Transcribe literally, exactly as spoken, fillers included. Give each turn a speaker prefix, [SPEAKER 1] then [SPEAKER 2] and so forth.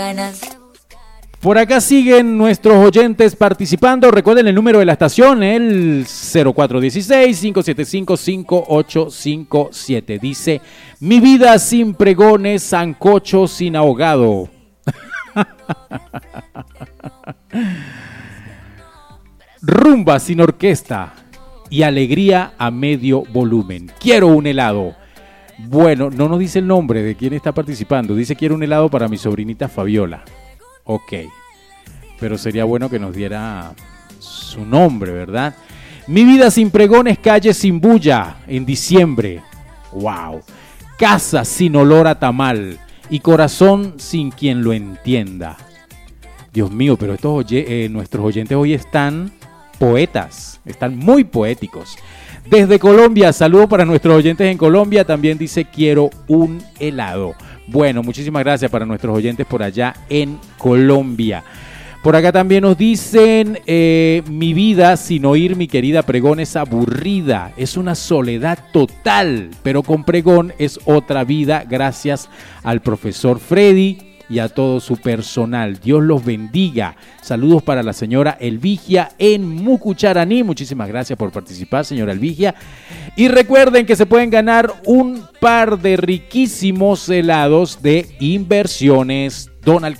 [SPEAKER 1] Por acá siguen nuestros oyentes participando. Recuerden el número de la estación, el cero cuatro uno seis, cinco siete cinco, cinco ocho cinco siete. Dice, mi vida sin pregones, sancocho sin ahogado. Rumba sin orquesta y alegría a medio volumen. Quiero un helado. Bueno, no nos dice el nombre de quién está participando. Dice quiero un helado para mi sobrinita Fabiola. Ok, pero sería bueno que nos diera su nombre, ¿verdad? Mi vida sin pregones, calle sin bulla en diciembre. Wow. Casa sin olor a tamal y corazón sin quien lo entienda. Dios mío, pero estos oye, eh, nuestros oyentes hoy están poetas, están muy poéticos. Desde Colombia, saludo para nuestros oyentes en Colombia. También dice quiero un helado. Bueno, muchísimas gracias para nuestros oyentes por allá en Colombia. Por acá también nos dicen, eh, mi vida sin oír mi querida Pregón es aburrida, es una soledad total, pero con Pregón es otra vida, gracias al profesor Freddy y a todo su personal. Dios los bendiga. Saludos para la señora Elvigia en Mucucharaní. Muchísimas gracias por participar, señora Elvigia. Y recuerden que se pueden ganar un par de riquísimos helados de Inversiones Donald